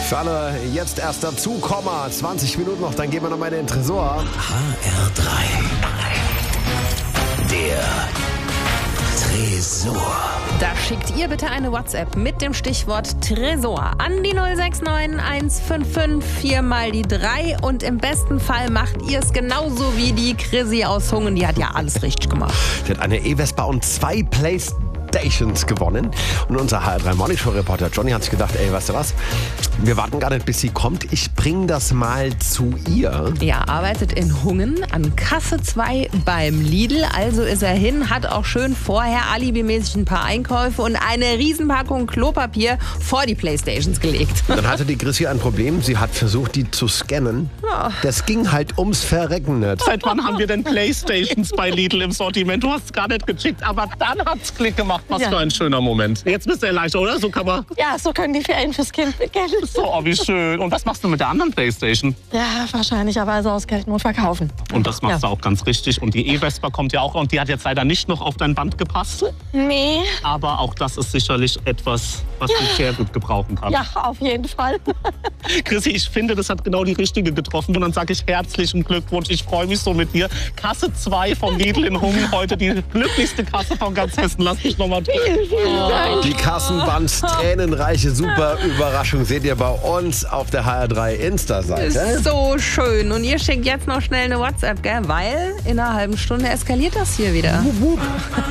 Für alle jetzt erst dazukommen, 20 Minuten noch, dann gehen wir nochmal in den Tresor. HR3. Der Tresor. Da schickt ihr bitte eine WhatsApp mit dem Stichwort Tresor an die 069 155 4 mal die 3 und im besten Fall macht ihr es genauso wie die Chrissy aus Hungen. Die hat ja alles richtig gemacht. Sie hat eine E-Vespa und 2 Playstations gewonnen. Und unser HR3 Morning Show Reporter Johnny hat sich gedacht, ey, weißt du was? Wir warten gar nicht, bis sie kommt. Ich bring das mal zu ihr. Er arbeitet in Hungen an Kasse 2 beim Lidl. Also ist er hin, hat auch schön vorher alibimäßig ein paar Einkäufe und eine Riesenpackung Klopapier vor die Playstations gelegt. Dann hatte die Chrissy ein Problem. Sie hat versucht, die zu scannen. Das ging halt ums Verrecken nicht. Seit wann haben wir denn Playstations bei Lidl im Sortiment? Du hast es gar nicht gecheckt, aber dann hat's Klick gemacht. Was für ein schöner Moment. Jetzt bist du erleichtert, oder? So kann man... Ja, so können die Ferien fürs Kind beginnen. So, oh, wie schön. Und was machst du mit der anderen Playstation? Ja, wahrscheinlicherweise aus Geldnot verkaufen. Und das machst du auch ganz richtig. Und die E-Vespa kommt ja auch. Und die hat jetzt leider nicht noch auf dein Band gepasst. Nee. Aber auch das ist sicherlich etwas, was du sehr gut gebrauchen kannst. Ja, auf jeden Fall. Chrissy, ich finde, das hat genau die Richtige getroffen. Und dann sage ich herzlichen Glückwunsch. Ich freue mich so mit dir. Kasse 2 vom Lidl in Hungen. Heute die glücklichste Kasse von ganz Hessen. Lass mich noch mal Die Kassenbands tränenreiche super Überraschung seht ihr bei uns auf der HR3 Insta-Seite. Ist so schön. Und ihr schickt jetzt noch schnell eine WhatsApp, gell? Weil in einer halben Stunde eskaliert das hier wieder.